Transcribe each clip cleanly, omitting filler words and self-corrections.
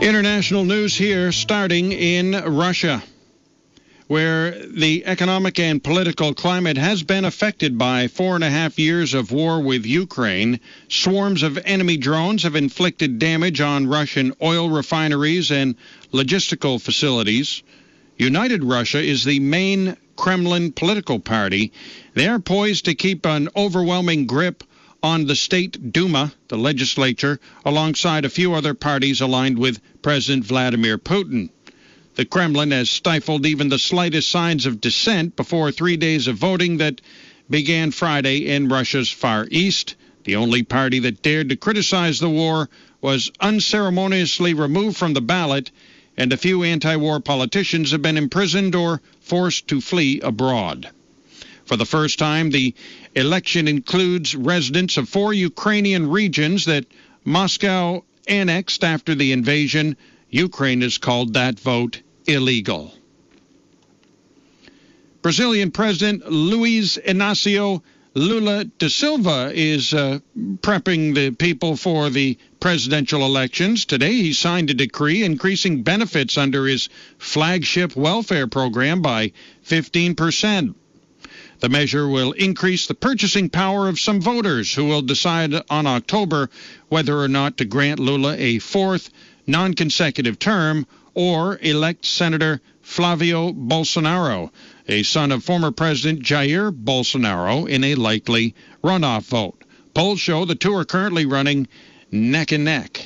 International news here, starting in Russia, where the economic and political climate has been affected by 4.5 years of war with Ukraine. Swarms of enemy drones have inflicted damage on Russian oil refineries and logistical facilities. United Russia is the main Kremlin political party. They are poised to keep an overwhelming grip on the State Duma, the legislature, alongside a few other parties aligned with President Vladimir Putin. The Kremlin has stifled even the slightest signs of dissent before 3 days of voting that began Friday in Russia's Far East. The only party that dared to criticize the war was unceremoniously removed from the ballot, and a few anti-war politicians have been imprisoned or forced to flee abroad. For the first time, the election includes residents of 4 Ukrainian regions that Moscow annexed after the invasion. Ukraine has called that vote illegal. Brazilian President Luiz Inácio Lula da Silva is prepping the people for the presidential elections. Today he signed a decree increasing benefits under his flagship welfare program by 15%. The measure will increase the purchasing power of some voters who will decide on October whether or not to grant Lula a 4th non-consecutive term or elect Senator Flavio Bolsonaro, a son of former President Jair Bolsonaro, in a likely runoff vote. Polls show the two are currently running neck and neck.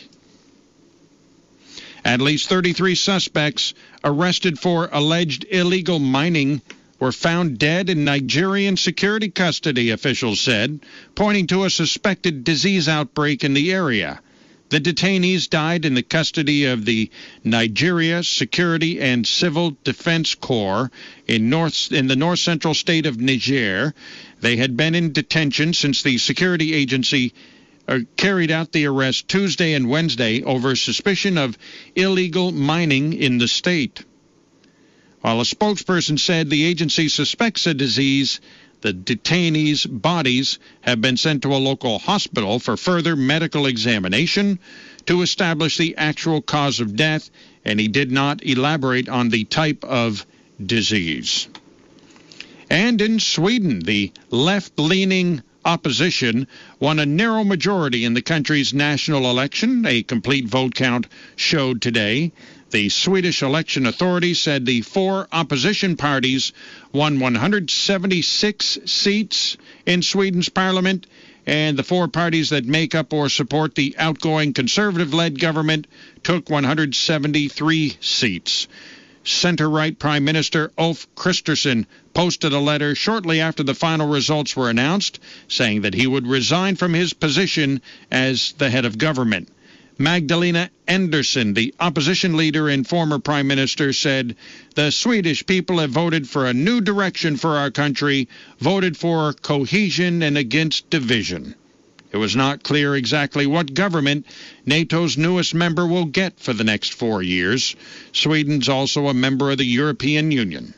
At least 33 suspects arrested for alleged illegal mining were found dead in Nigerian security custody, officials said, pointing to a suspected disease outbreak in the area. The detainees died in the custody of the Nigeria Security and Civil Defense Corps in the north-central state of Niger. They had been in detention since the security agency carried out the arrest Tuesday and Wednesday over suspicion of illegal mining in the state. While a spokesperson said the agency suspects a disease, the detainees' bodies have been sent to a local hospital for further medical examination to establish the actual cause of death, and he did not elaborate on the type of disease. And in Sweden, the left-leaning opposition won a narrow majority in the country's national election, a complete vote count showed today. The Swedish election authorities said the 4 opposition parties won 176 seats in Sweden's parliament, and the 4 parties that make up or support the outgoing conservative-led government took 173 seats. Center-right Prime Minister Ulf Kristersson posted a letter shortly after the final results were announced, saying that he would resign from his position as the head of government. Magdalena Andersson, the opposition leader and former prime minister, said, "The Swedish people have voted for a new direction for our country, voted for cohesion and against division." It was not clear exactly what government NATO's newest member will get for the next 4 years. Sweden's also a member of the European Union.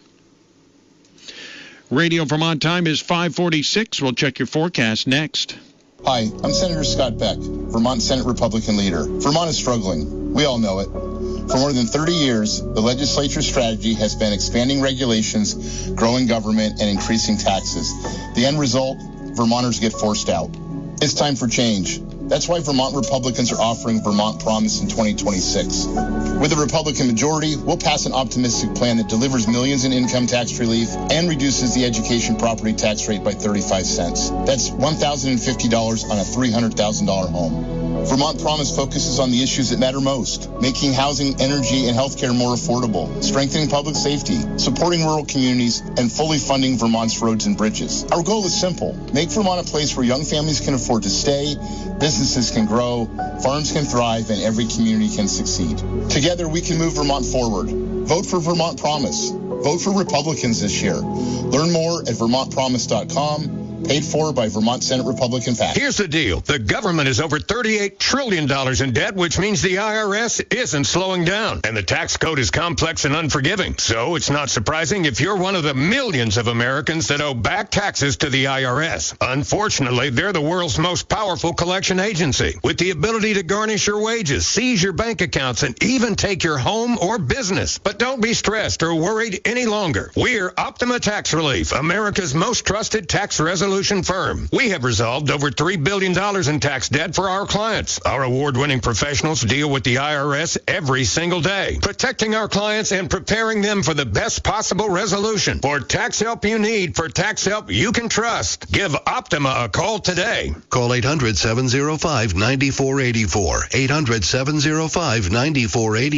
Radio Vermont time is 5:46. We'll check your forecast next. Hi, I'm Senator Scott Beck, Vermont Senate Republican leader. Vermont is struggling. We all know it. For more than 30 years, the legislature's strategy has been expanding regulations, growing government, and increasing taxes. The end result, Vermonters get forced out. It's time for change. That's why Vermont Republicans are offering Vermont Promise in 2026. With a Republican majority, we'll pass an optimistic plan that delivers millions in income tax relief and reduces the education property tax rate by 35 cents. That's $1,050 on a $300,000 home. Vermont Promise focuses on the issues that matter most, making housing, energy, and healthcare more affordable, strengthening public safety, supporting rural communities, and fully funding Vermont's roads and bridges. Our goal is simple: make Vermont a place where young families can afford to stay, businesses can grow, farms can thrive, and every community can succeed. Together, we can move Vermont forward. Vote for Vermont Promise. Vote for Republicans this year. Learn more at vermontpromise.com. paid for by Vermont Senate Republican PAC. Here's the deal. The government is over $38 trillion in debt, which means the IRS isn't slowing down. And the tax code is complex and unforgiving. So it's not surprising if you're one of the millions of Americans that owe back taxes to the IRS. Unfortunately, they're the world's most powerful collection agency, with the ability to garnish your wages, seize your bank accounts, and even take your home or business. But don't be stressed or worried any longer. We're Optima Tax Relief, America's most trusted tax resolution firm. We have resolved over $3 billion in tax debt for our clients. Our award-winning professionals deal with the IRS every single day, protecting our clients and preparing them for the best possible resolution. For tax help you need, for tax help you can trust, give Optima a call today. Call 800-705-9484. 800-705-9484.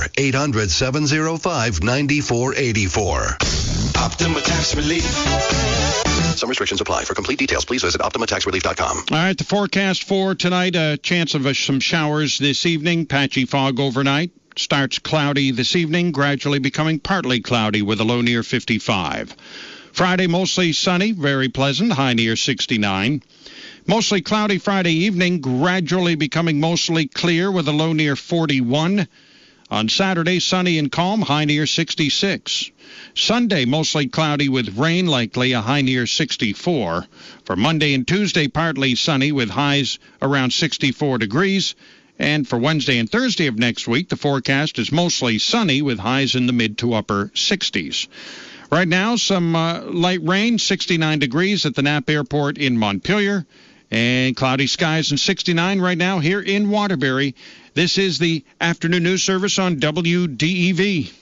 800-705-9484. Optima Tax Relief. Some restrictions apply. For complete details, please visit OptimaTaxRelief.com. All right, the forecast for tonight, a chance of some showers this evening, patchy fog overnight. Starts cloudy this evening, gradually becoming partly cloudy with a low near 55. Friday, mostly sunny, very pleasant, high near 69. Mostly cloudy Friday evening, gradually becoming mostly clear with a low near 41. On Saturday, sunny and calm, high near 66. Sunday, mostly cloudy with rain, likely a high near 64. For Monday and Tuesday, partly sunny with highs around 64 degrees. And for Wednesday and Thursday of next week, the forecast is mostly sunny with highs in the mid to upper 60s. Right now, some light rain, 69 degrees at the Knapp Airport in Montpelier. And cloudy skies and 69 right now here in Waterbury. This is the afternoon news service on WDEV.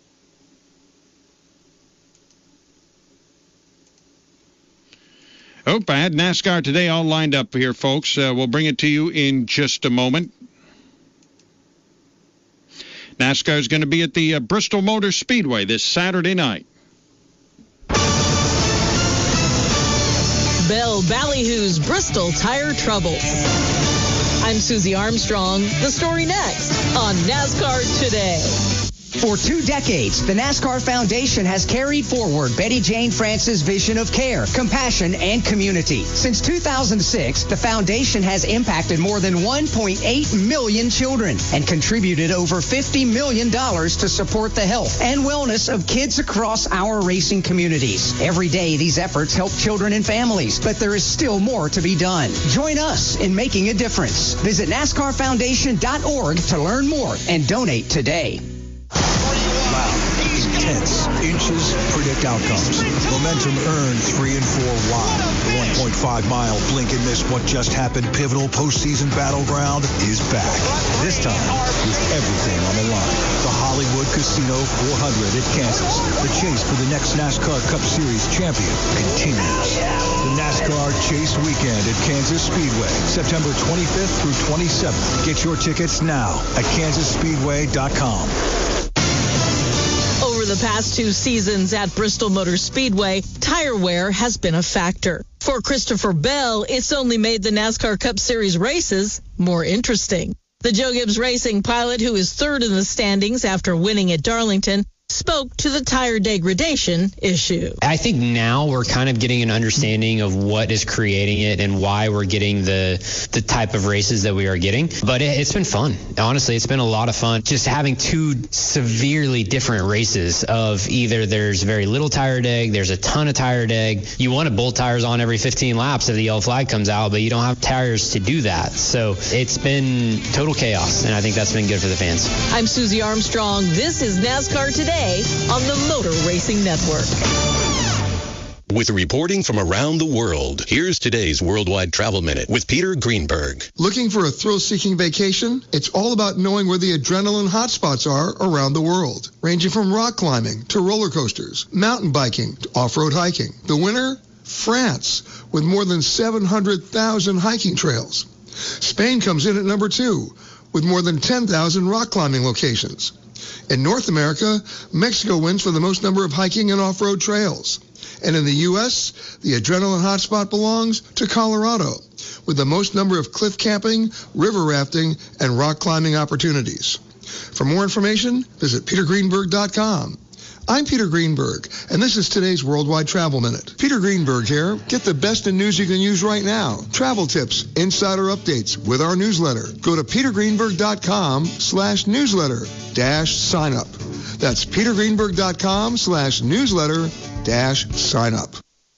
Oh, I had NASCAR today all lined up here, folks. We'll bring it to you in just a moment. NASCAR is going to be at the Bristol Motor Speedway this Saturday night. Bell Ballyhoo's Bristol Tire Troubles. I'm Susie Armstrong. The story next on NASCAR Today. For 2 decades, the NASCAR Foundation has carried forward Betty Jane France's vision of care, compassion, and community. Since 2006, the foundation has impacted more than 1.8 million children and contributed over $50 million to support the health and wellness of kids across our racing communities. Every day, these efforts help children and families, but there is still more to be done. Join us in making a difference. Visit NASCARFoundation.org to learn more and donate today. Loud, intense, inches predict outcomes. Momentum earned 3 and 4 wide. The 1.5-mile blink and miss what just happened pivotal postseason battleground is back. This time with everything on the line. The Hollywood Casino 400 at Kansas. The chase for the next NASCAR Cup Series champion continues. The NASCAR Chase Weekend at Kansas Speedway, September 25th through 27th. Get your tickets now at KansasSpeedway.com. Over the past 2 seasons at Bristol Motor Speedway, tire wear has been a factor. For Christopher Bell, it's only made the NASCAR Cup Series races more interesting. The Joe Gibbs Racing pilot, who is 3rd in the standings after winning at Darlington, spoke to the tire degradation issue. I think now we're kind of getting an understanding of what is creating it and why we're getting the type of races that we are getting. But it's been fun. Honestly, it's been a lot of fun. Just having 2 severely different races of either there's very little tire deg, there's a ton of tire deg. You want to bolt tires on every 15 laps if the yellow flag comes out, but you don't have tires to do that. So it's been total chaos, and I think that's been good for the fans. I'm Susie Armstrong. This is NASCAR Today on the Motor Racing Network. With reporting from around the world, here's today's Worldwide Travel Minute with Peter Greenberg. Looking for a thrill-seeking vacation? It's all about knowing where the adrenaline hotspots are around the world, ranging from rock climbing to roller coasters, mountain biking to off-road hiking. The winner? France, with more than 700,000 hiking trails. Spain comes in at number 2, with more than 10,000 rock climbing locations. In North America, Mexico wins for the most number of hiking and off-road trails. And in the U.S., the adrenaline hotspot belongs to Colorado, with the most number of cliff camping, river rafting, and rock climbing opportunities. For more information, visit petergreenberg.com. I'm Peter Greenberg, and this is today's Worldwide Travel Minute. Peter Greenberg here. Get the best in news you can use right now. Travel tips, insider updates with our newsletter. Go to petergreenberg.com/newsletter-sign up. That's petergreenberg.com/newsletter-sign up.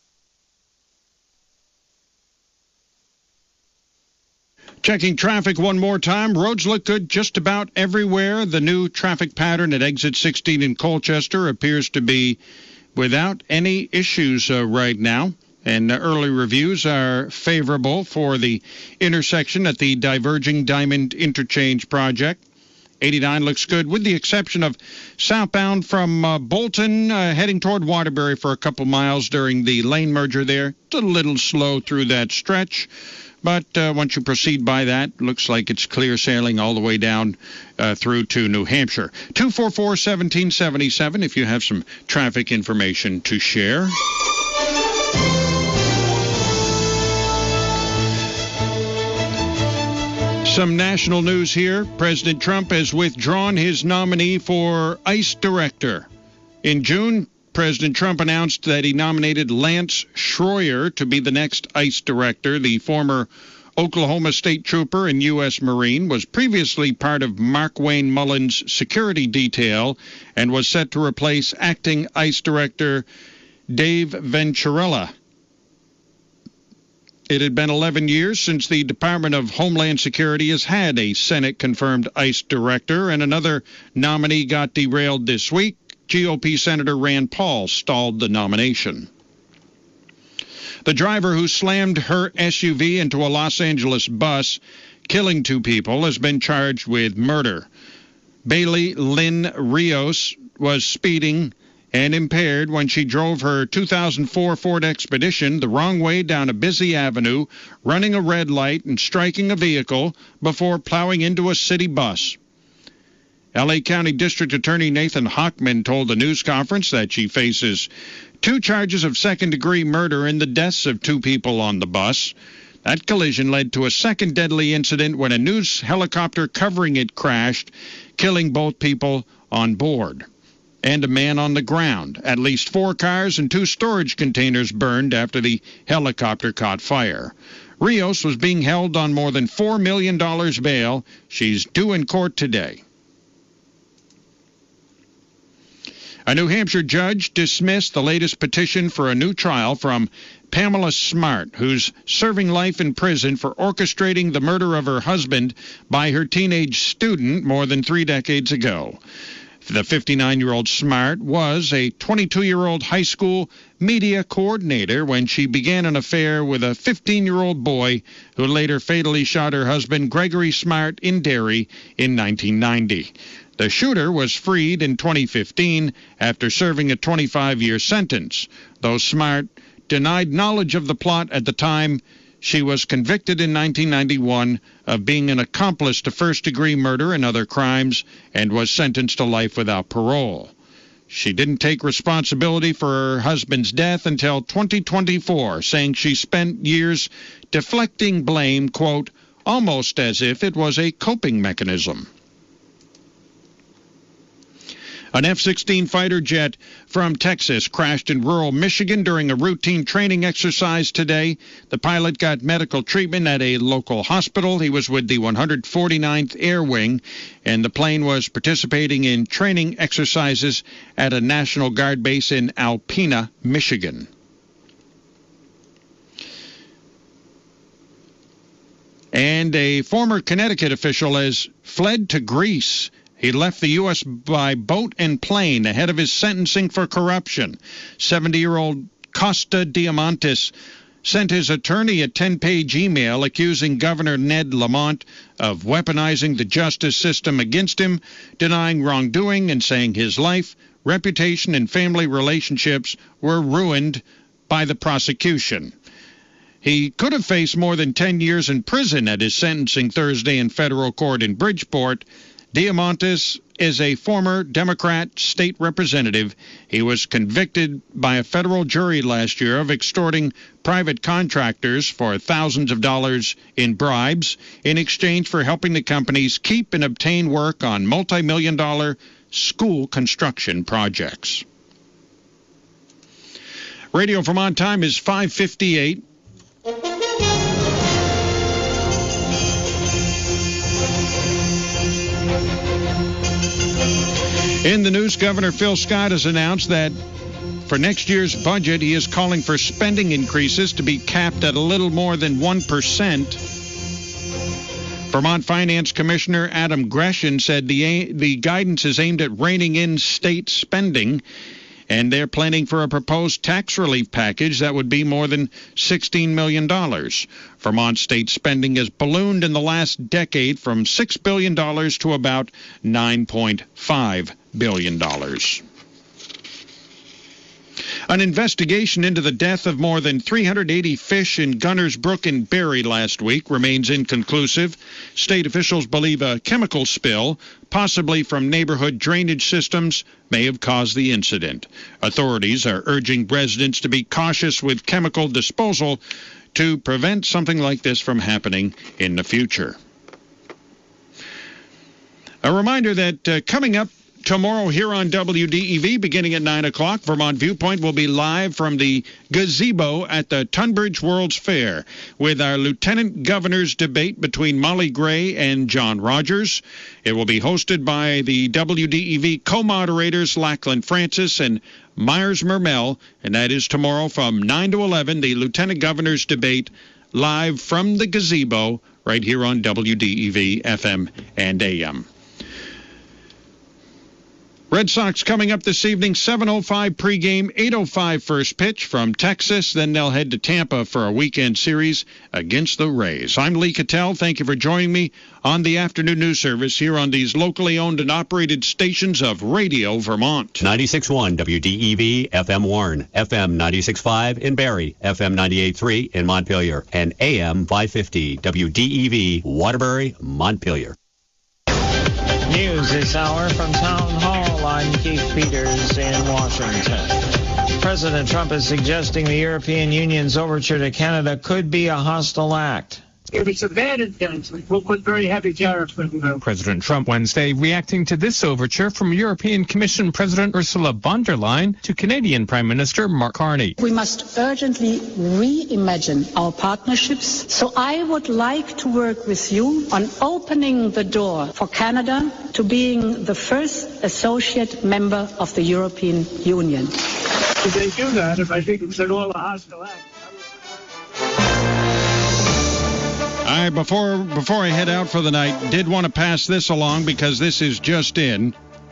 Checking traffic one more time. Roads look good just about everywhere. The new traffic pattern at exit 16 in Colchester appears to be without any issues right now. And early reviews are favorable for the intersection at the Diverging Diamond Interchange project. 89 looks good, with the exception of southbound from Bolton, heading toward Waterbury for a couple miles during the lane merger there. It's a little slow through that stretch. But once you proceed by that, looks like it's clear sailing all the way down through to New Hampshire. 244-1777 if you have some traffic information to share. Some national news here. President Trump has withdrawn his nominee for ICE director. In June, President Trump announced that he nominated Lance Schroyer to be the next ICE director. The former Oklahoma State Trooper and U.S. Marine was previously part of Mark Wayne Mullen's security detail and was set to replace acting ICE Director Dave Venturella. It had been 11 years since the Department of Homeland Security has had a Senate-confirmed ICE director, and another nominee got derailed this week. GOP Senator Rand Paul stalled the nomination. The driver who slammed her SUV into a Los Angeles bus, killing two people, has been charged with murder. Bailey Lynn Rios was speeding and impaired when she drove her 2004 Ford Expedition the wrong way down a busy avenue, running a red light and striking a vehicle before plowing into a city bus. L.A. County District Attorney Nathan Hochman told the news conference that she faces 2 charges of second-degree murder in the deaths of 2 people on the bus. That collision led to a second deadly incident when a news helicopter covering it crashed, killing both people on board and a man on the ground. At least 4 cars and 2 storage containers burned after the helicopter caught fire. Rios was being held on more than $4 million bail. She's due in court today. A New Hampshire judge dismissed the latest petition for a new trial from Pamela Smart, who's serving life in prison for orchestrating the murder of her husband by her teenage student more than 3 decades ago. The 59-year-old Smart was a 22-year-old high school media coordinator when she began an affair with a 15-year-old boy who later fatally shot her husband, Gregory Smart, in Derry in 1990. The shooter was freed in 2015 after serving a 25-year sentence. Though Smart denied knowledge of the plot at the time, she was convicted in 1991 of being an accomplice to first-degree murder and other crimes and was sentenced to life without parole. She didn't take responsibility for her husband's death until 2024, saying she spent years deflecting blame, quote, almost as if it was a coping mechanism. An F-16 fighter jet from Texas crashed in rural Michigan during a routine training exercise today. The pilot got medical treatment at a local hospital. He was with the 149th Air Wing, and the plane was participating in training exercises at a National Guard base in Alpena, Michigan. And a former Connecticut official has fled to Greece. He left the U.S. by boat and plane ahead of his sentencing for corruption. 70-year-old Costa Diamantis sent his attorney a 10-page email accusing Governor Ned Lamont of weaponizing the justice system against him, denying wrongdoing and saying his life, reputation, and family relationships were ruined by the prosecution. He could have faced more than 10 years in prison at his sentencing Thursday in federal court in Bridgeport. Diamantis is a former Democrat state representative. He was convicted by a federal jury last year of extorting private contractors for thousands of dollars in bribes in exchange for helping the companies keep and obtain work on multi-million-dollar school construction projects. Radio Vermont time is 5:58. In the news, Governor Phil Scott has announced that for next year's budget, he is calling for spending increases to be capped at a little more than 1%. Vermont Finance Commissioner Adam Gresham said the guidance is aimed at reining in state spending, and they're planning for a proposed tax relief package that would be more than $16 million. Vermont state spending has ballooned in the last decade from $6 billion to about $9.5 billion. An investigation into the death of more than 380 fish in Gunners Brook in Barrie last week remains inconclusive. State officials believe a chemical spill, possibly from neighborhood drainage systems, may have caused the incident. Authorities are urging residents to be cautious with chemical disposal to prevent something like this from happening in the future. A reminder that coming up tomorrow here on WDEV, beginning at 9 o'clock, Vermont Viewpoint will be live from the gazebo at the Tunbridge World's Fair with our Lieutenant Governor's debate between Molly Gray and John Rogers. It will be hosted by the WDEV co-moderators Lachlan Francis and Myers Mermel, and that is tomorrow from 9 to 11, the Lieutenant Governor's debate live from the gazebo right here on WDEV FM and AM. Red Sox coming up this evening, 7:05 pregame, 8:05 first pitch from Texas. Then they'll head to Tampa for a weekend series against the Rays. I'm Lee Cattell. Thank you for joining me on the afternoon news service here on these locally owned and operated stations of Radio Vermont. 96.1 WDEV, FM Warren, FM 96.5 in Barrie, FM 98.3 in Montpelier, and AM 550 WDEV, Waterbury, Montpelier. News this hour from Town Hall. I'm Keith Peters in Washington. President Trump is suggesting the European Union's overture to Canada could be a hostile act. If it's a bad intention, we'll put very heavy tariffs on. President Trump Wednesday reacting to this overture from European Commission President Ursula von der Leyen to Canadian Prime Minister Mark Carney. We must urgently reimagine our partnerships. So I would like to work with you on opening the door for Canada to being the first associate member of the European Union. If they do that, if I think it's at all a hostile act. All right, before I head out for the night, did want to pass this along because this is just in.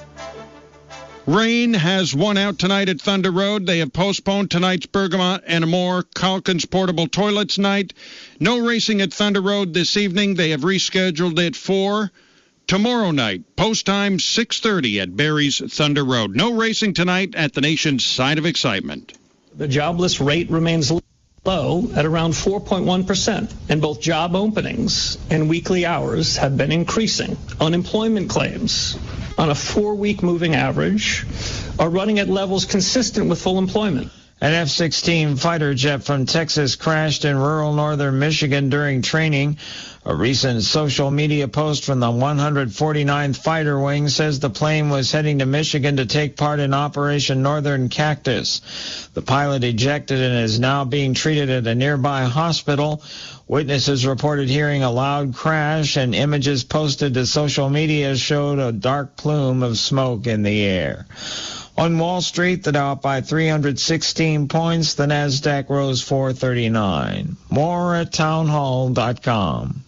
Rain has won out tonight at Thunder Road. They have postponed tonight's Bergamot and Amore Calkins Portable Toilets night. No racing at Thunder Road this evening. They have rescheduled it for tomorrow night. Post time 6:30 at Barrie's Thunder Road. No racing tonight at the nation's Side of Excitement. The jobless rate remains low at around 4.1%, and both job openings and weekly hours have been increasing. Unemployment claims on a 4-week moving average are running at levels consistent with full employment. An F-16 fighter jet from Texas crashed in rural northern Michigan during training. A recent social media post from the 149th Fighter Wing says the plane was heading to Michigan to take part in Operation Northern Cactus. The pilot ejected and is now being treated at a nearby hospital. Witnesses reported hearing a loud crash, and images posted to social media showed a dark plume of smoke in the air. On Wall Street, the Dow up by 316 points. The Nasdaq rose 439. More at townhall.com.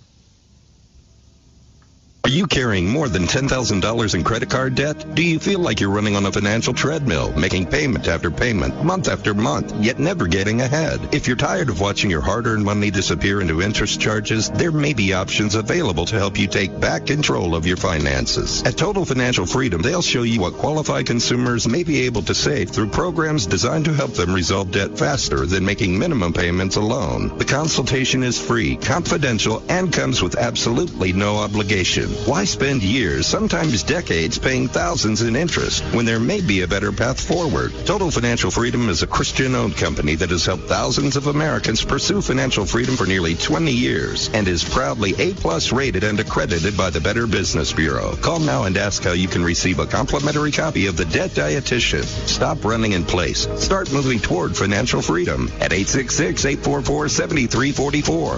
Are you carrying more than $10,000 in credit card debt? Do you feel like you're running on a financial treadmill, making payment after payment, month after month, yet never getting ahead? If you're tired of watching your hard-earned money disappear into interest charges, there may be options available to help you take back control of your finances. At Total Financial Freedom, they'll show you what qualified consumers may be able to save through programs designed to help them resolve debt faster than making minimum payments alone. The consultation is free, confidential, and comes with absolutely no obligation. Why spend years, sometimes decades, paying thousands in interest when there may be a better path forward? Total Financial Freedom is a Christian-owned company that has helped thousands of Americans pursue financial freedom for nearly 20 years and is proudly A-plus rated and accredited by the Better Business Bureau. Call now and ask how you can receive a complimentary copy of The Debt Dietitian. Stop running in place. Start moving toward financial freedom at 866-844-7344.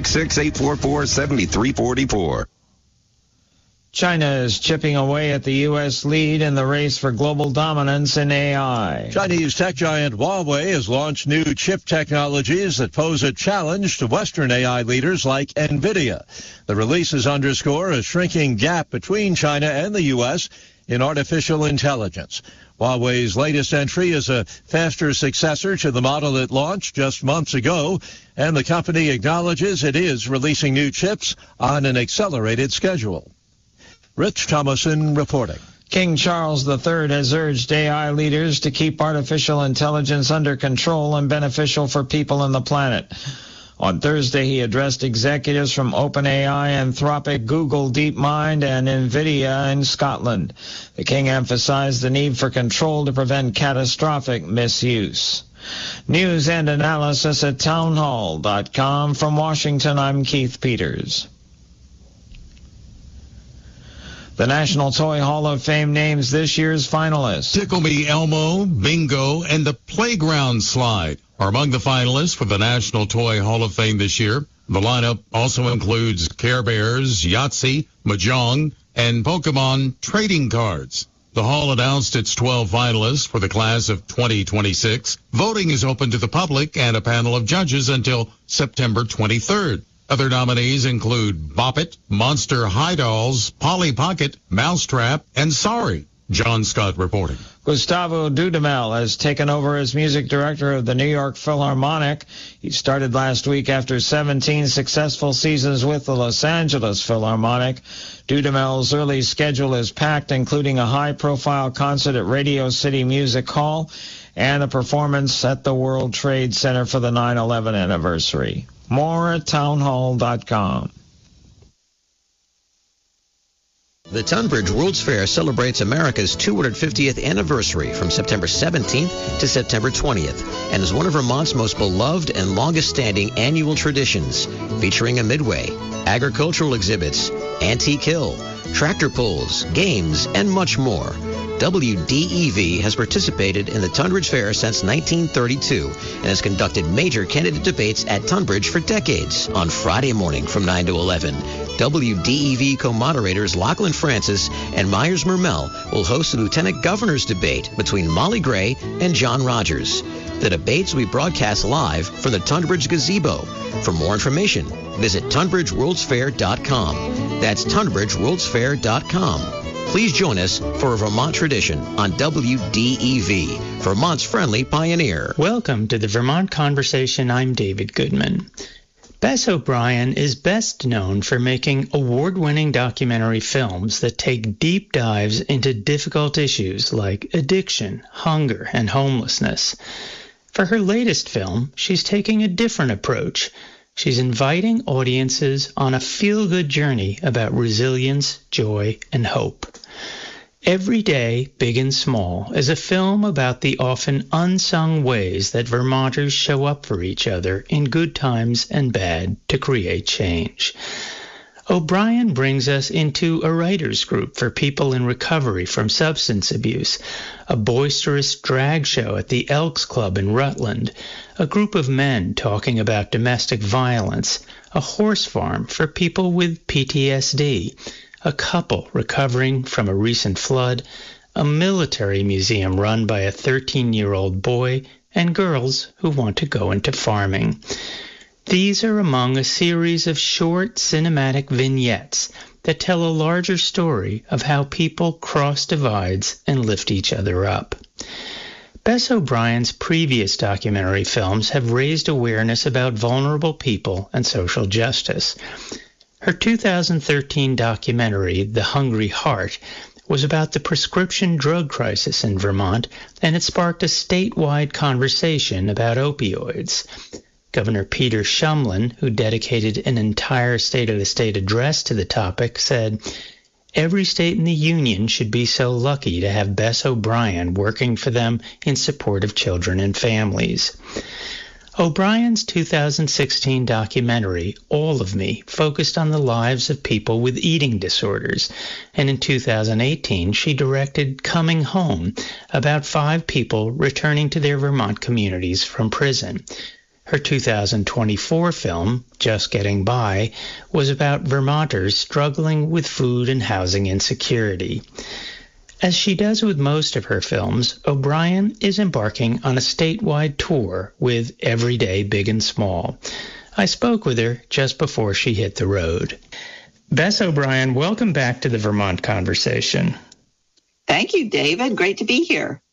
866-844-7344. China is chipping away at the U.S. lead in the race for global dominance in AI. Chinese tech giant Huawei has launched new chip technologies that pose a challenge to Western AI leaders like NVIDIA. The releases underscore a shrinking gap between China and the U.S. in artificial intelligence. Huawei's latest entry is a faster successor to the model it launched just months ago, and the company acknowledges it is releasing new chips on an accelerated schedule. Rich Thomason reporting. King Charles III has urged AI leaders to keep artificial intelligence under control and beneficial for people and the planet. On Thursday, he addressed executives from OpenAI, Anthropic, Google, DeepMind, and NVIDIA in Scotland. The king emphasized the need for control to prevent catastrophic misuse. News and analysis at townhall.com. From Washington, I'm Keith Peters. The National Toy Hall of Fame names this year's finalists. Tickle Me Elmo, Bingo, and the Playground Slide are among the finalists for the National Toy Hall of Fame this year. The lineup also includes Care Bears, Yahtzee, Mahjong, and Pokemon trading cards. The hall announced its 12 finalists for the class of 2026. Voting is open to the public and a panel of judges until September 23rd. Other nominees include Bop It, Monster High Dolls, Polly Pocket, Mousetrap, and Sorry. John Scott reporting. Gustavo Dudamel has taken over as music director of the New York Philharmonic. He started last week after 17 successful seasons with the Los Angeles Philharmonic. Dudamel's early schedule is packed, including a high-profile concert at Radio City Music Hall and a performance at the World Trade Center for the 9/11 anniversary. More at townhall.com. The Tunbridge World's Fair celebrates America's 250th anniversary from September 17th to September 20th and is one of Vermont's most beloved and longest-standing annual traditions, featuring a midway, agricultural exhibits, antique hill, tractor pulls, games, and much more. WDEV has participated in the Tunbridge Fair since 1932 and has conducted major candidate debates at Tunbridge for decades. On Friday morning from 9 to 11, WDEV co-moderators Lachlan Francis and Myers Mermel will host the Lieutenant Governor's debate between Molly Gray and John Rogers. The debates will be broadcast live from the Tunbridge Gazebo. For more information, visit TunbridgeWorldsFair.com. That's TunbridgeWorldsFair.com. Please join us for a Vermont tradition on WDEV, Vermont's friendly pioneer. Welcome to the Vermont Conversation. I'm David Goodman. Bess O'Brien is best known for making award-winning documentary films that take deep dives into difficult issues like addiction, hunger, and homelessness. For her latest film, she's taking a different approach. She's inviting audiences on a feel-good journey about resilience, joy, and hope. Every Day, Big and Small is a film about the often unsung ways that Vermonters show up for each other in good times and bad to create change. O'Brien brings us into a writers group for people in recovery from substance abuse, a boisterous drag show at the Elks Club in Rutland, a group of men talking about domestic violence, a horse farm for people with PTSD, a couple recovering from a recent flood, a military museum run by a 13-year-old boy, and girls who want to go into farming. These are among a series of short cinematic vignettes that tell a larger story of how people cross divides and lift each other up. Bess O'Brien's previous documentary films have raised awareness about vulnerable people and social justice. Her 2013 documentary, The Hungry Heart, was about the prescription drug crisis in Vermont, and it sparked a statewide conversation about opioids. Governor Peter Shumlin, who dedicated an entire State of the State address to the topic, said, "Every state in the union should be so lucky to have Bess O'Brien working for them in support of children and families." O'Brien's 2016 documentary, All of Me, focused on the lives of people with eating disorders, and in 2018 she directed Coming Home, about 5 people returning to their Vermont communities from prison. Her 2024 film, Just Getting By, was about Vermonters struggling with food and housing insecurity. As she does with most of her films, O'Brien is embarking on a statewide tour with Everyday Big and Small. I spoke with her just before she hit the road. Bess O'Brien, welcome back to the Vermont Conversation. Thank you, David. Great to be here.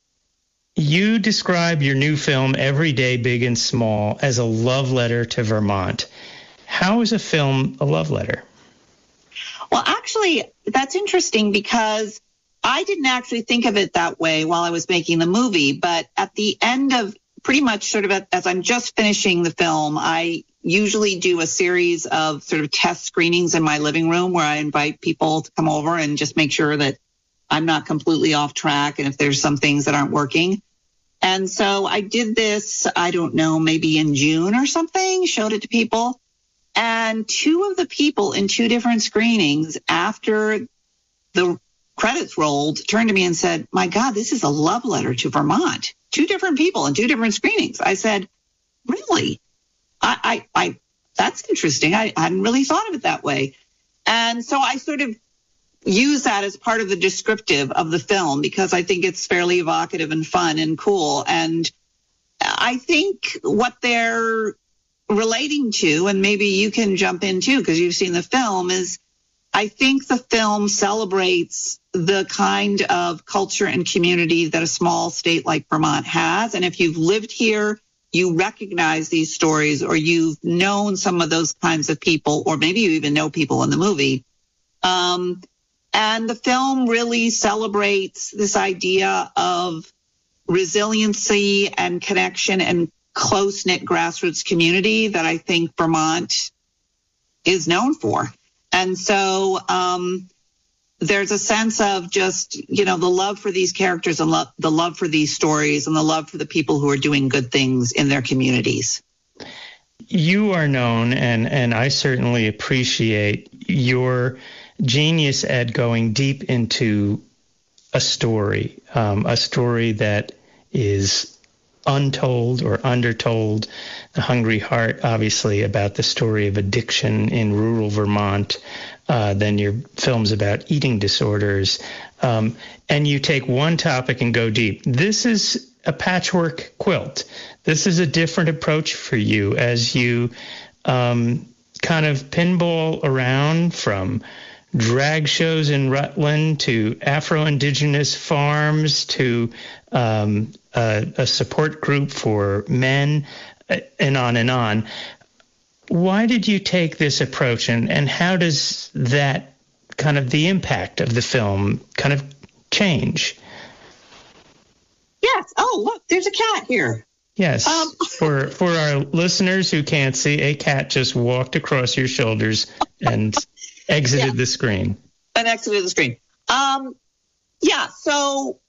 You describe your new film, Everyday Big and Small, as a love letter to Vermont. How is a film a love letter? Well, actually, that's interesting because I didn't actually think of it that way while I was making the movie. But at the end of pretty much sort of as I'm just finishing the film, I usually do a series of sort of test screenings in my living room where I invite people to come over and just make sure that I'm not completely off track and if there's some things that aren't working. And so I did this, I don't know, maybe in June or something, showed it to people. And 2 of the people in 2 different screenings after the credits rolled turned to me and said, "My God, this is a love letter to Vermont." 2 different people in 2 different screenings. I said, "Really? I that's interesting. I hadn't really thought of it that way." And so I sort of use that as part of the descriptive of the film because I think it's fairly evocative and fun and cool. And I think what they're relating to, and maybe you can jump in too because you've seen the film, is I think the film celebrates the kind of culture and community that a small state like Vermont has. And if you've lived here, you recognize these stories or you've known some of those kinds of people, or maybe you even know people in the movie. And the film really celebrates this idea of resiliency and connection and close-knit grassroots community that I think Vermont is known for. And so there's a sense of just, the love for these characters and the love for these stories and the love for the people who are doing good things in their communities. You are known, and I certainly appreciate your genius at going deep into a story that is untold or undertold. The Hungry Heart, obviously, about the story of addiction in rural Vermont. Then your films about eating disorders. And you take one topic and go deep. This is a patchwork quilt. This is a different approach for you as you kind of pinball around from drag shows in Rutland to Afro-Indigenous farms to a support group for men, and on and on. Why did you take this approach, and how does that kind of the impact of the film kind of change? Yes. Oh, look, there's a cat here. Yes. For our listeners who can't see, a cat just walked across your shoulders and exited the screen. And exited the screen. So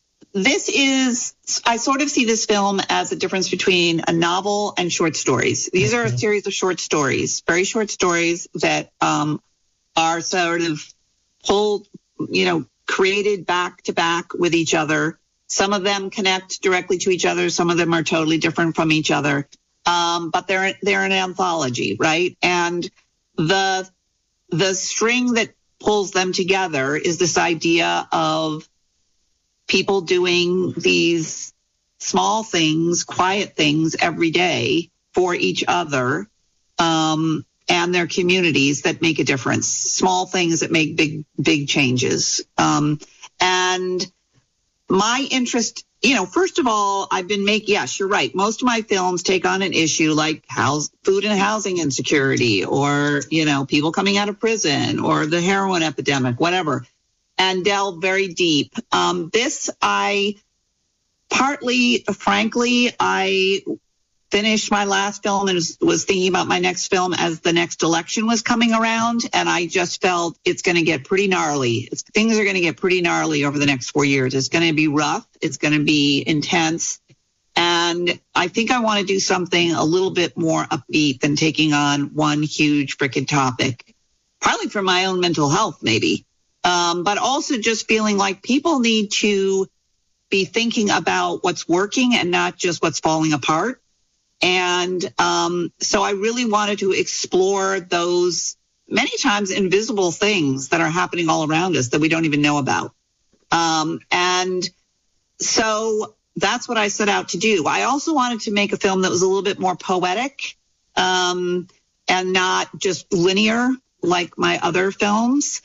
I sort of see this film as a difference between a novel and short stories. These are a series of short stories, very short stories that are sort of pulled, created back to back with each other. Some of them connect directly to each other. Some of them are totally different from each other. But they're an anthology, right? And the string that pulls them together is this idea of people doing these small things, quiet things every day for each other and their communities that make a difference. Small things that make big changes. And my interest, first of all, I've been yes, you're right. Most of my films take on an issue like food and housing insecurity or, people coming out of prison or the heroin epidemic, whatever, and delve very deep. This, frankly, I finished my last film and was thinking about my next film as the next election was coming around. And I just felt it's going to get pretty gnarly. Things are going to get pretty gnarly over the next 4 years. It's going to be rough. It's going to be intense. And I think I want to do something a little bit more upbeat than taking on one huge frickin' topic, partly for my own mental health, maybe. But also just feeling like people need to be thinking about what's working and not just what's falling apart. And so I really wanted to explore those many times invisible things that are happening all around us that we don't even know about. And so that's what I set out to do. I also wanted to make a film that was a little bit more poetic and not just linear like my other films.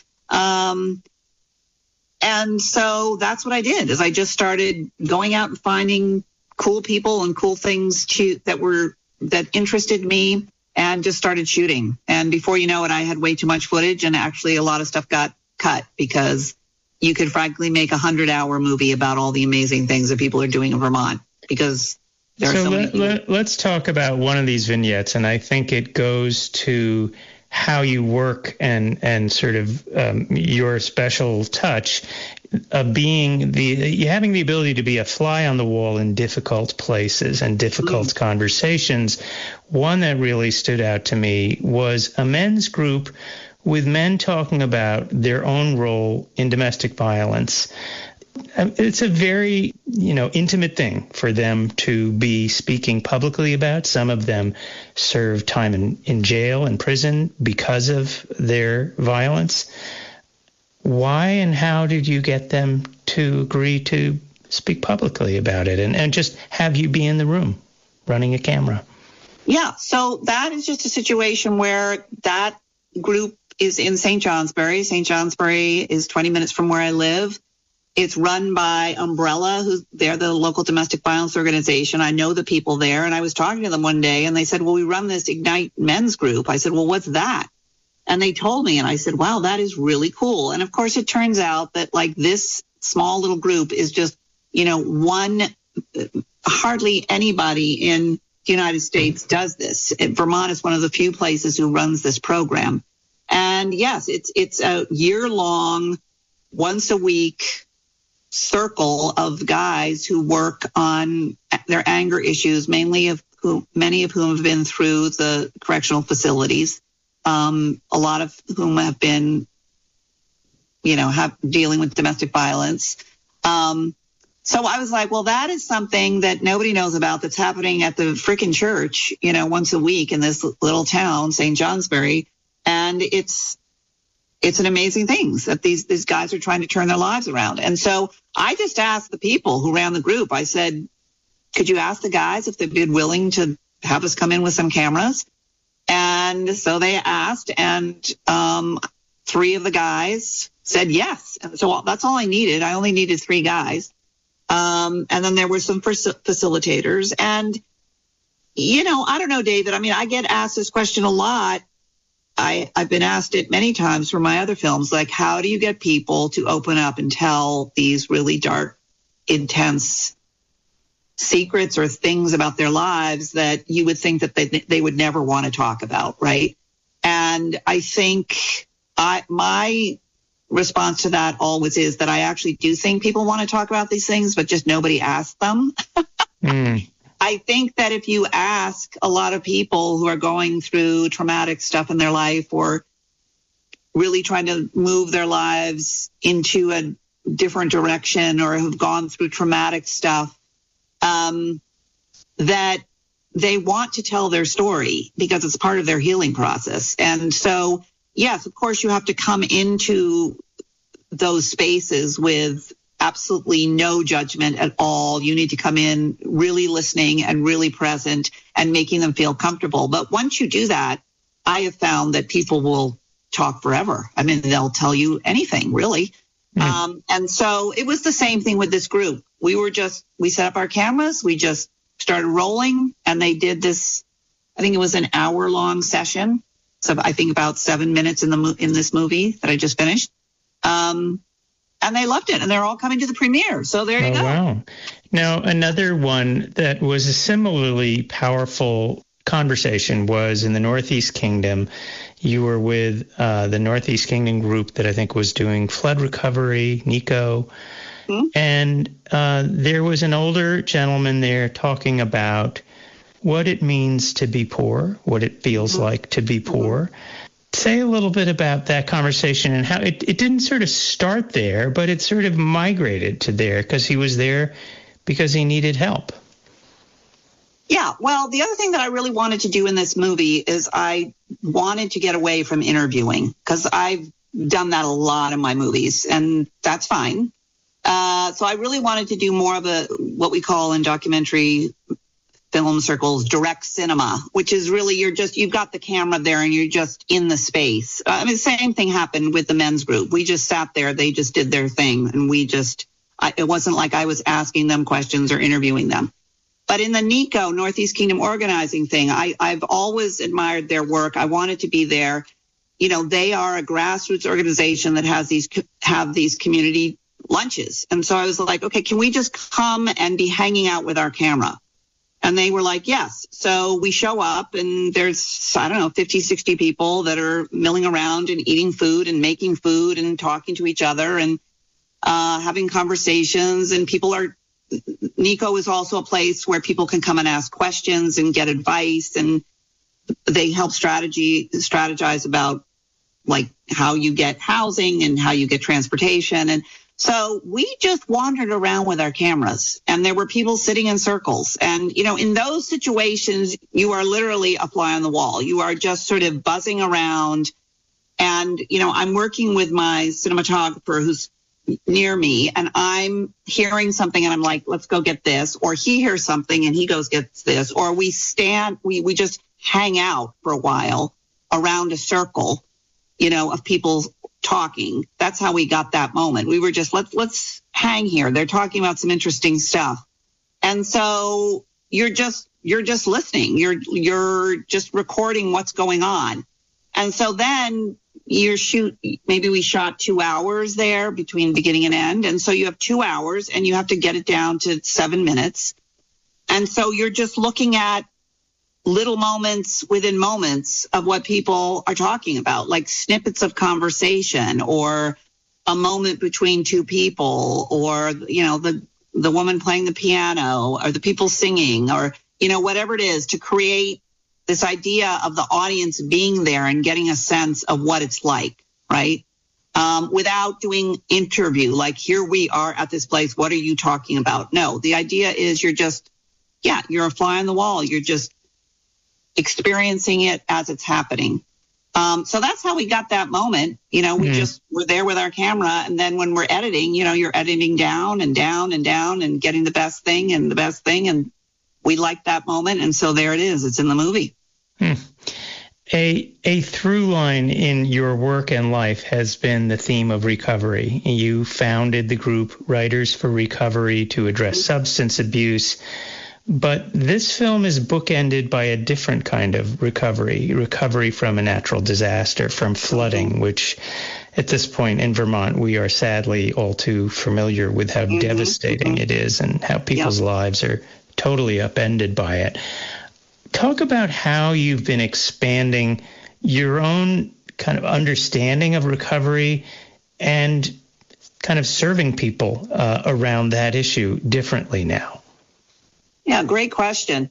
And so that's what I did, is I just started going out and finding cool people and cool things that interested me, and just started shooting. And before you know it, I had way too much footage, and actually a lot of stuff got cut because you could frankly make 100-hour movie about all the amazing things that people are doing in Vermont, because there are so many. Let's talk about one of these vignettes, and I think it goes to how you work and sort of your special touch of having the ability to be a fly on the wall in difficult places and difficult conversations. One that really stood out to me was a men's group with men talking about their own role in domestic violence. It's a very, intimate thing for them to be speaking publicly about. Some of them serve time in jail and prison because of their violence. Why and how did you get them to agree to speak publicly about it and just have you be in the room running a camera? Yeah, so that is just a situation where that group is in St. Johnsbury. St. Johnsbury is 20 minutes from where I live. It's run by Umbrella, they're the local domestic violence organization. I know the people there, and I was talking to them one day, and they said, well, we run this Ignite men's group. I said, well, what's that? And they told me, and I said, wow, that is really cool. And of course, it turns out that like this small little group is just, hardly anybody in the United States does this. Vermont is one of the few places who runs this program. And yes, it's a year-long, once a week circle of guys who work on their anger issues, many of whom have been through the correctional facilities. A lot of whom have been, dealing with domestic violence. So I was like, well, that is something that nobody knows about that's happening at the frickin' church, once a week in this little town, St. Johnsbury. And it's an amazing thing that these guys are trying to turn their lives around. And so I just asked the people who ran the group, I said, could you ask the guys if they'd be willing to have us come in with some cameras? And so they asked, and 3 of the guys said yes. And so that's all I needed. I only needed 3 guys. And then there were some facilitators. And, I don't know, David. I mean, I get asked this question a lot. I've been asked it many times for my other films, like, how do you get people to open up and tell these really dark, intense secrets or things about their lives that you would think that they would never want to talk about, right? And I think my response to that always is that I actually do think people want to talk about these things, but just nobody asks them. I think that if you ask a lot of people who are going through traumatic stuff in their life or really trying to move their lives into a different direction or have gone through traumatic stuff, that they want to tell their story because it's part of their healing process. And so, yes, of course, you have to come into those spaces with absolutely no judgment at all. You need to come in really listening and really present and making them feel comfortable. But once you do that, I have found that people will talk forever. I mean, they'll tell you anything, really. And so it was the same thing with this group. We set up our cameras, we just started rolling, and they did this, I think it was an hour-long session. So I think about 7 minutes in this movie that I just finished. And they loved it, and they're all coming to the premiere. So there you go. Wow. Now, another one that was a similarly powerful conversation was in the Northeast Kingdom. You were with the Northeast Kingdom group that I think was doing flood recovery, NECO. Mm-hmm. And there was an older gentleman there talking about what it means to be poor, what it feels like to be poor. Say a little bit about that conversation and how it didn't sort of start there, but it sort of migrated to there because he was there because he needed help. Yeah, well, the other thing that I really wanted to do in this movie is I wanted to get away from interviewing because I've done that a lot in my movies, and that's fine. So I really wanted to do more of what we call in documentary film circles, direct cinema, which is really you've got the camera there and you're just in the space. The same thing happened with the men's group. We just sat there, they just did their thing, and it wasn't like I was asking them questions or interviewing them. But in the NECO, Northeast Kingdom Organizing thing, I've always admired their work. I wanted to be there. You know, they are a grassroots organization that have these community lunches. And so I was like, okay, can we just come and be hanging out with our camera? And they were like, yes. So we show up and there's, 50, 60 people that are milling around and eating food and making food and talking to each other and having conversations. And NECO is also a place where people can come and ask questions and get advice. And they help strategize about like how you get housing and how you get transportation. And so we just wandered around with our cameras, and there were people sitting in circles. And, in those situations, you are literally a fly on the wall. You are just sort of buzzing around. And, I'm working with my cinematographer who's near me, and I'm hearing something and I'm like, let's go get this. Or he hears something and he goes, gets this. Or we just hang out for a while around a circle, of people talking. That's how we got that moment. We were just, let's hang here. They're talking about some interesting stuff. And so you're just listening. You're just recording what's going on. And so then maybe we shot 2 hours there between beginning and end. And so you have 2 hours and you have to get it down to 7 minutes. And so you're just looking at little moments within moments of what people are talking about, like snippets of conversation or a moment between two people or, the woman playing the piano or the people singing or, whatever it is to create this idea of the audience being there and getting a sense of what it's like, right? Without doing interview, like here we are at this place. What are you talking about? No, the idea is you're a fly on the wall. You're just experiencing it as it's happening. So that's how we got that moment. We just were there with our camera. And then when we're editing, you're editing down and down and down and getting the best thing. And we liked that moment. And so there it is. It's in the movie. A through line in your work and life has been the theme of recovery. You founded the group Writers for Recovery to address substance abuse. But this film is bookended by a different kind of recovery from a natural disaster, from flooding, which at this point in Vermont, we are sadly all too familiar with how devastating it is and how people's lives are totally upended by it. Talk about how you've been expanding your own kind of understanding of recovery and kind of serving people around that issue differently now. Yeah, great question.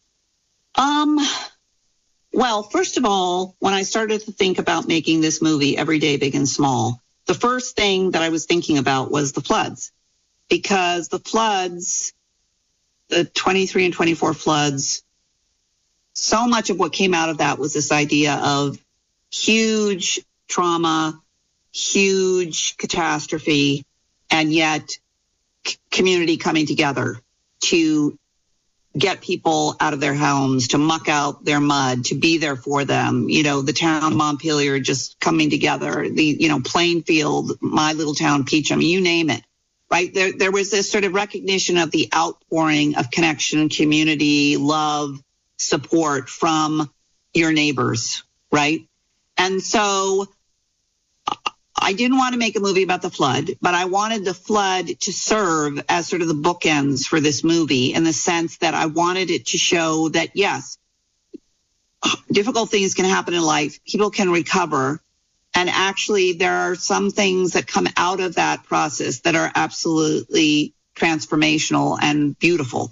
Well, first of all, when I started to think about making this movie, Everyday Big and Small, the first thing that I was thinking about was the floods. Because the floods, the 23 and 24 floods, so much of what came out of that was this idea of huge trauma, huge catastrophe, and yet community coming together to get people out of their homes, to muck out their mud, to be there for them. The town Montpelier just coming together, Plainfield, my little town, Peach, you name it, right? There was this sort of recognition of the outpouring of connection, community, love, support from your neighbors, right? And so I didn't want to make a movie about the flood, but I wanted the flood to serve as sort of the bookends for this movie, in the sense that I wanted it to show that, yes, difficult things can happen in life. People can recover. And actually, there are some things that come out of that process that are absolutely transformational and beautiful.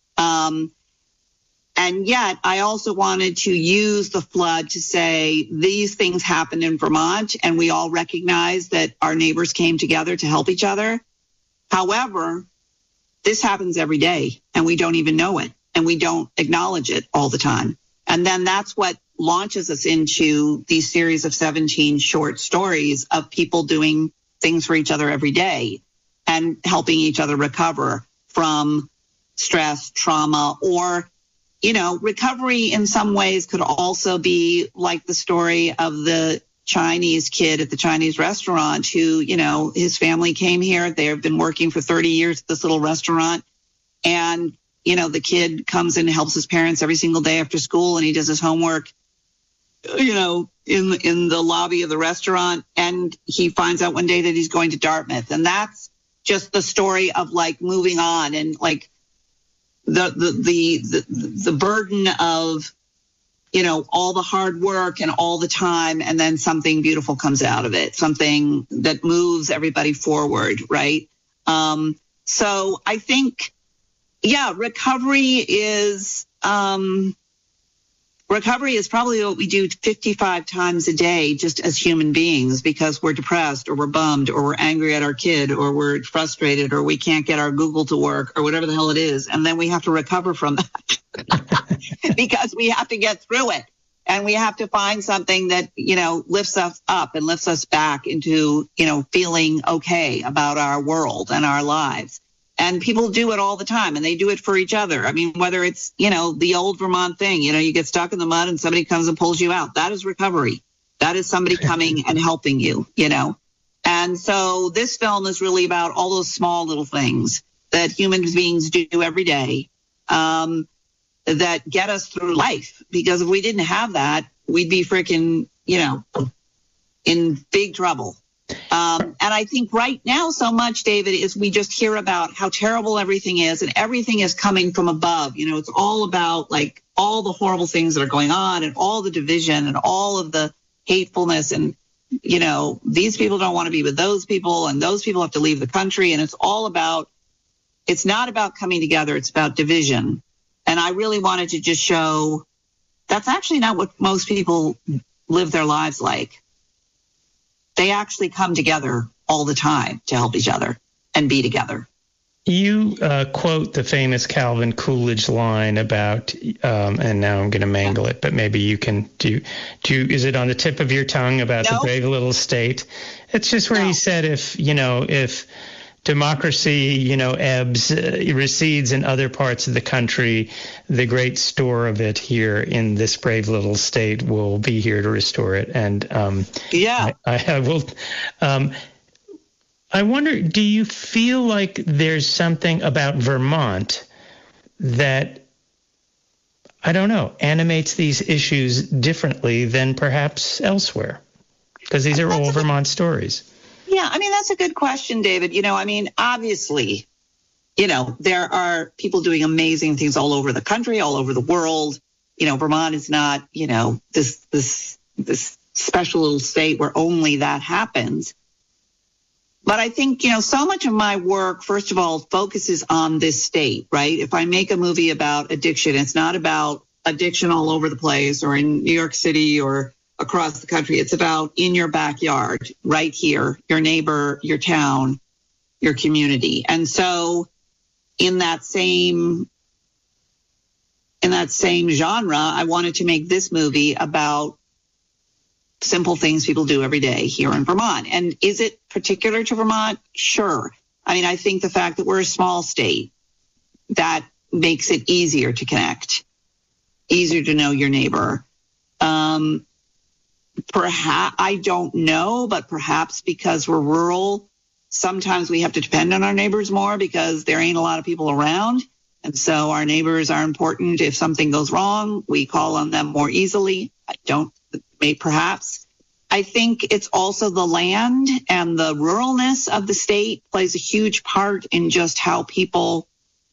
And yet, I also wanted to use the flood to say these things happened in Vermont, and we all recognize that our neighbors came together to help each other. However, this happens every day, and we don't even know it, and we don't acknowledge it all the time. And then that's what launches us into these series of 17 short stories of people doing things for each other every day and helping each other recover from stress, trauma, or, recovery in some ways could also be like the story of the Chinese kid at the Chinese restaurant who, his family came here. They have been working for 30 years at this little restaurant. And, the kid comes in and helps his parents every single day after school, and he does his homework, in the lobby of the restaurant. And he finds out one day that he's going to Dartmouth. And that's just the story of like moving on and like the burden of, all the hard work and all the time, and then something beautiful comes out of it, something that moves everybody forward, right? So I think, recovery is probably what we do 55 times a day just as human beings, because we're depressed or we're bummed or we're angry at our kid or we're frustrated or we can't get our Google to work or whatever the hell it is. And then we have to recover from that because we have to get through it. And we have to find something that, lifts us up and lifts us back into, feeling okay about our world and our lives. And people do it all the time, and they do it for each other. I mean, whether it's, the old Vermont thing, you get stuck in the mud and somebody comes and pulls you out. That is recovery. That is somebody coming and helping you, And so this film is really about all those small little things that human beings do every day that get us through life. Because if we didn't have that, we'd be freaking, in big trouble. And I think right now so much, David, is we just hear about how terrible everything is, and everything is coming from above. It's all about like all the horrible things that are going on and all the division and all of the hatefulness. And, these people don't want to be with those people, and those people have to leave the country. And it's not about coming together. It's about division. And I really wanted to just show that's actually not what most people live their lives like. They actually come together all the time to help each other and be together. You quote the famous Calvin Coolidge line about, and now I'm going to mangle it, but maybe you can do, is it on the tip of your tongue about the brave little state? It's just where he said if democracy, ebbs, recedes in other parts of the country, the great store of it here in this brave little state will be here to restore it. And I will. I wonder, do you feel like there's something about Vermont that, I don't know, animates these issues differently than perhaps elsewhere? Because these are all Vermont stories. Yeah, I mean, that's a good question, David. Obviously, there are people doing amazing things all over the country, all over the world. Vermont is not, this special little state where only that happens. But I think, so much of my work, first of all, focuses on this state, right? If I make a movie about addiction, it's not about addiction all over the place or in New York City or across the country. It's about in your backyard, right here, your neighbor, your town, your community. And so in that same genre, I wanted to make this movie about simple things people do every day here in Vermont. And is it particular to Vermont? Sure. I mean, I think the fact that we're a small state, that makes it easier to connect, easier to know your neighbor. Perhaps, I don't know, but perhaps because we're rural, sometimes we have to depend on our neighbors more because there ain't a lot of people around. And so our neighbors are important. If something goes wrong, we call on them more easily. Perhaps. I think it's also the land and the ruralness of the state plays a huge part in just how people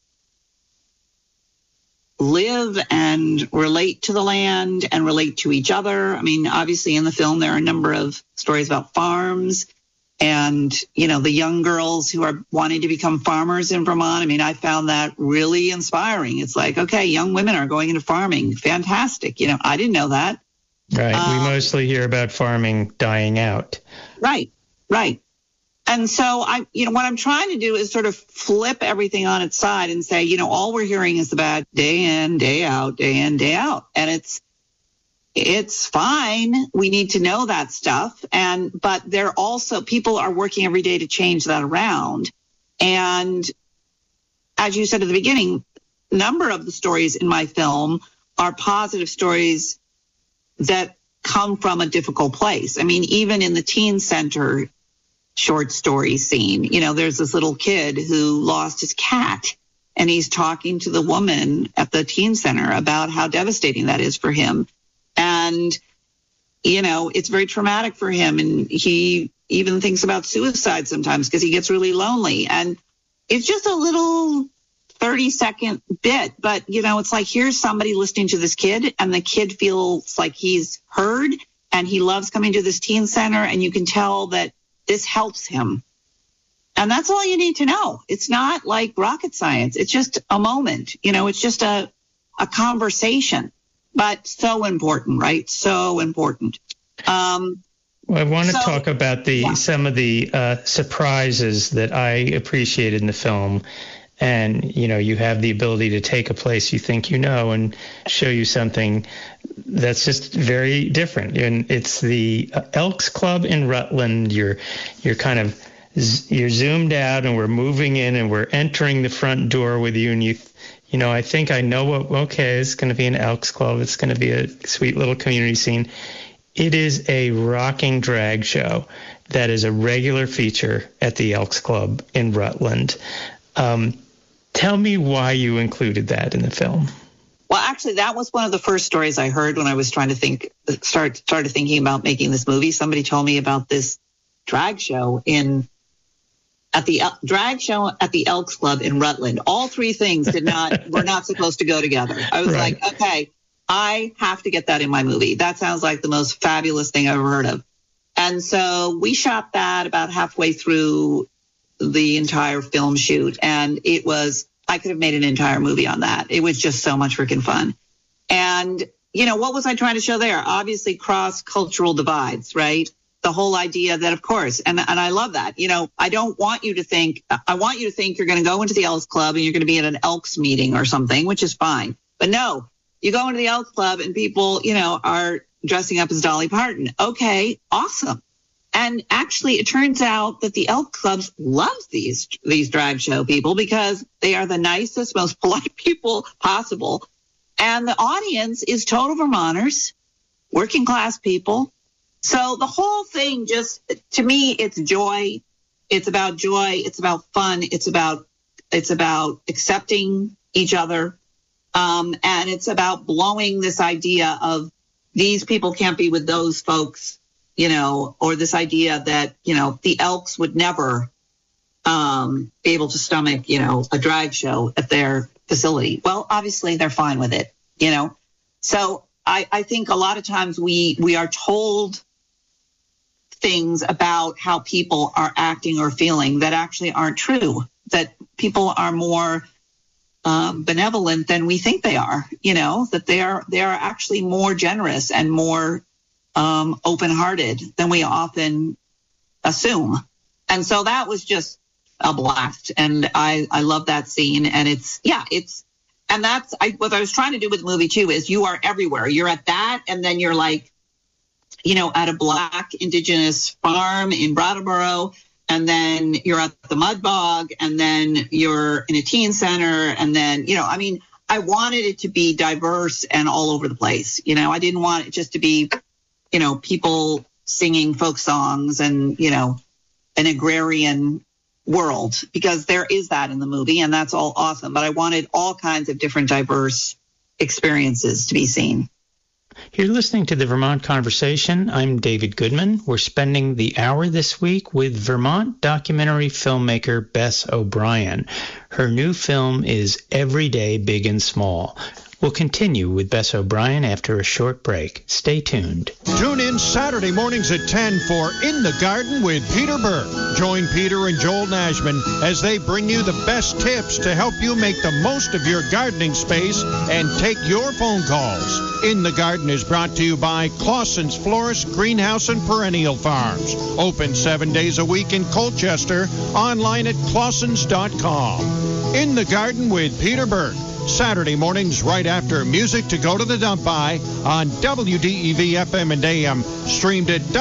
live and relate to the land and relate to each other. I mean, obviously in the film, there are a number of stories about farms and, you know, the young girls who are wanting to become farmers in Vermont. I mean, I found that really inspiring. It's like, okay, young women are going into farming. Fantastic. You know, I didn't know that. Right. We mostly hear about farming dying out. Right. And so what I'm trying to do is sort of flip everything on its side and say, you know, all we're hearing is about day in, day out, day in, day out. And it's fine. We need to know that stuff. But they're also, people are working every day to change that around. And as you said at the beginning, a number of the stories in my film are positive stories that come from a difficult place. I mean, even in the teen center short story scene, you know, there's this little kid who lost his cat and he's talking to the woman at the teen center about how devastating that is for him. And, you know, it's very traumatic for him. And he even thinks about suicide sometimes because he gets really lonely. And it's just a little 30-second bit. But, you know, it's like, here's somebody listening to this kid and the kid feels like he's heard and he loves coming to this teen center. And you can tell that this helps him. And that's all you need to know. It's not like rocket science. It's just a moment. You know, it's just a conversation. But so important, right? So important. Well, I want to talk about some of the surprises that I appreciated in the film. And, you know, you have the ability to take a place you think you know and show you something that's just very different. And it's the Elks Club in Rutland. You're zoomed out and we're moving in and we're entering the front door with you. And you know, I think I know it's going to be an Elks Club. It's going to be a sweet little community scene. It is a rocking drag show that is a regular feature at the Elks Club in Rutland. Tell me why you included that in the film. Well, actually, that was one of the first stories I heard when I was trying to started thinking about making this movie. Somebody told me about this drag show at the Elks Club in Rutland. All three things were not supposed to go together. I was like, okay, I have to get that in my movie. That sounds like the most fabulous thing I've ever heard of. And so we shot that about halfway through the entire film shoot. And I could have made an entire movie on that. It was just so much freaking fun. And, you know, what was I trying to show there? Obviously cross-cultural divides, right? The whole idea that, of course, and I love that. You know, I want you to think you're going to go into the Elks Club and you're going to be at an Elks meeting or something, which is fine. But no, you go into the Elks Club and people, you know, are dressing up as Dolly Parton. Okay, awesome. And actually, it turns out that the Elks Clubs loves these drag show people because they are the nicest, most polite people possible. And the audience is total Vermonters, working class people. So the whole thing just, to me, it's joy. It's about joy. It's about fun. It's about accepting each other. And it's about blowing this idea of these people can't be with those folks, you know, or this idea that, you know, the Elks would never be able to stomach, you know, a drag show at their facility. Well, obviously they're fine with it, you know. So I think a lot of times we are told things about how people are acting or feeling that actually aren't true, that people are more benevolent than we think they are, you know, that they are actually more generous and more open-hearted than we often assume. And so that was just a blast. And I love that scene. And what I was trying to do with the movie too is you are everywhere. You're at that, and then you're like, you know, at a Black Indigenous farm in Brattleboro, and then you're at the Mud Bog, and then you're in a teen center, and then, you know, I mean, I wanted it to be diverse and all over the place. You know, I didn't want it just to be, you know, people singing folk songs and, you know, an agrarian world, because there is that in the movie, and that's all awesome. But I wanted all kinds of different diverse experiences to be seen. You're listening to the Vermont Conversation. I'm David Goodman. We're spending the hour this week with Vermont documentary filmmaker Bess O'Brien. Her new film is Everyday Big and Small. We'll continue with Bess O'Brien after a short break. Stay tuned. Tune in Saturday mornings at 10 for In the Garden with Peter Burke. Join Peter and Joel Nashman as they bring you the best tips to help you make the most of your gardening space and take your phone calls. In the Garden is brought to you by Clausen's Florist, Greenhouse, and Perennial Farms. Open 7 days a week in Colchester. Online at clausens.com. In the Garden with Peter Burke. Saturday mornings right after Music to Go to the Dump By on WDEV FM and AM, streamed at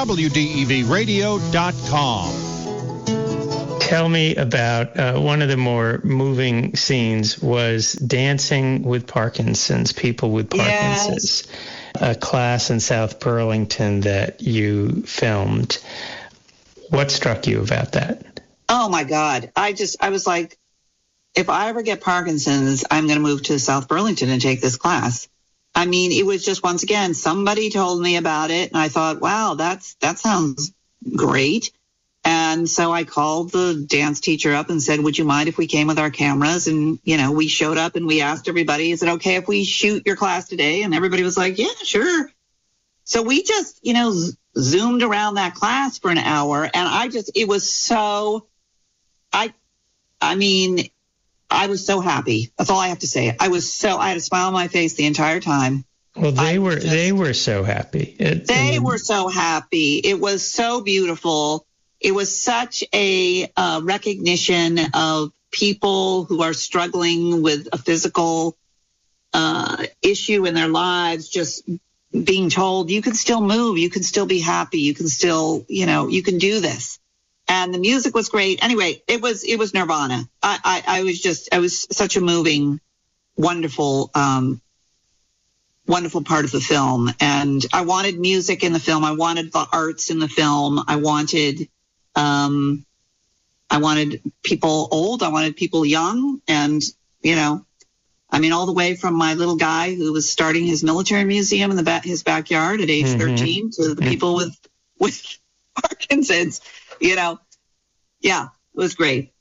WDEVradio.com. Tell me about one of the more moving scenes was Dancing with Parkinson's, People with Parkinson's, a class in South Burlington that you filmed. What struck you about that? Oh, my God. I was like, if I ever get Parkinson's, I'm going to move to South Burlington and take this class. I mean, it was just, once again, somebody told me about it, and I thought, wow, that sounds great. And so I called the dance teacher up and said, would you mind if we came with our cameras? And, we showed up and we asked everybody, is it okay if we shoot your class today? And everybody was like, yeah, sure. So we just, zoomed around that class for an hour, and it was so, I was so happy. That's all I have to say. I had a smile on my face the entire time. Well, they were so happy. They were so happy. It was so beautiful. It was such a recognition of people who are struggling with a physical issue in their lives, just being told you can still move, you can still be happy, you can still, you can do this. And the music was great. Anyway, it was Nirvana. I was such a moving, wonderful part of the film. And I wanted music in the film. I wanted the arts in the film. I wanted people old. I wanted people young. And, all the way from my little guy who was starting his military museum in his backyard at age 13 to the people with Parkinson's. Yeah, it was great.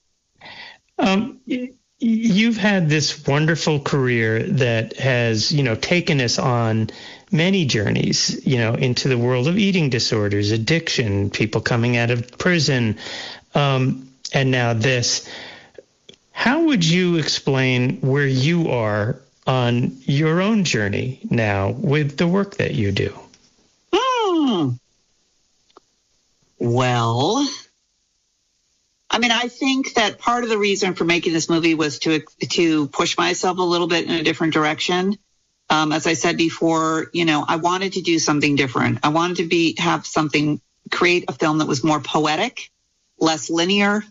You've had this wonderful career that has, taken us on many journeys, into the world of eating disorders, addiction, people coming out of prison, and now this. How would you explain where you are on your own journey now with the work that you do? Well, I think that part of the reason for making this movie was to push myself a little bit in a different direction. As I said before, I wanted to do something different. I wanted to create a film that was more poetic, less linear,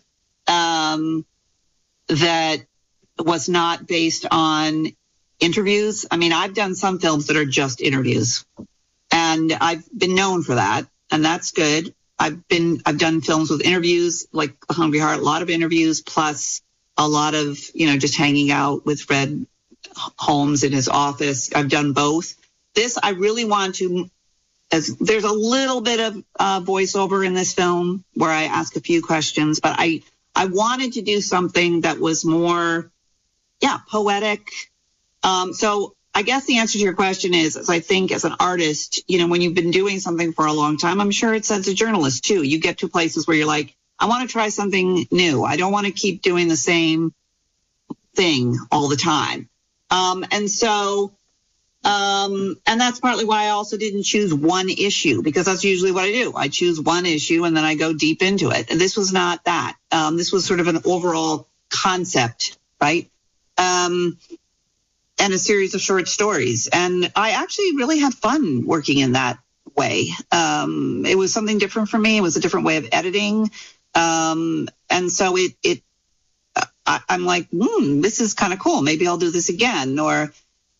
that was not based on interviews. I've done some films that are just interviews, and I've been known for that, and that's good. I've done films with interviews, like A Hungry Heart, a lot of interviews, plus a lot of, just hanging out with Fred Holmes in his office. I've done both. This, I really want to, there's a little bit of voiceover in this film where I ask a few questions, but I wanted to do something that was more, poetic. So I guess the answer to your question is I think as an artist, when you've been doing something for a long time, I'm sure it's as a journalist too, you get to places where you're like, I want to try something new. I don't want to keep doing the same thing all the time. And that's partly why I also didn't choose one issue, because that's usually what I do. I choose one issue and then I go deep into it. And this was not that. This was sort of an overall concept, right? And a series of short stories. And I actually really had fun working in that way. It was something different for me. It was a different way of editing. And so I'm like, this is kind of cool. Maybe I'll do this again. Or,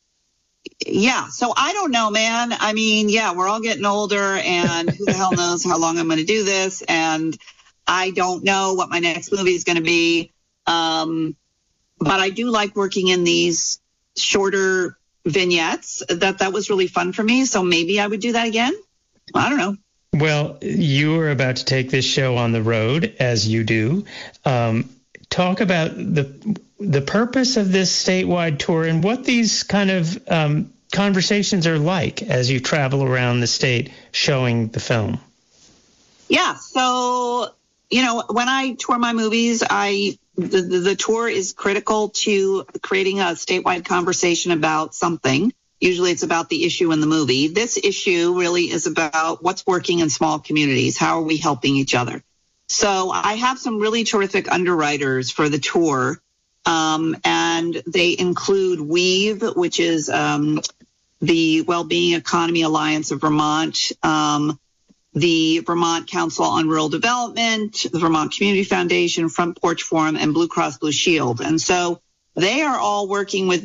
so I don't know, man. We're all getting older, and who the hell knows how long I'm going to do this. And I don't know what my next movie is going to be. But I do like working in these shorter vignettes, that was really fun for me. So maybe I would do that again. I don't know. Well, you are about to take this show on the road, as you do. Talk about the purpose of this statewide tour and what these kind of conversations are like as you travel around the state showing the film. Yeah, so, when I tour my movies, the tour is critical to creating a statewide conversation about something. Usually it's about the issue in the movie. This issue really is about what's working in small communities. How are we helping each other? So I have some really terrific underwriters for the tour, and they include WEAVE, which is the Wellbeing Economy Alliance of Vermont, the Vermont Council on Rural Development, the Vermont Community Foundation, Front Porch Forum, and Blue Cross Blue Shield. And so they are all working with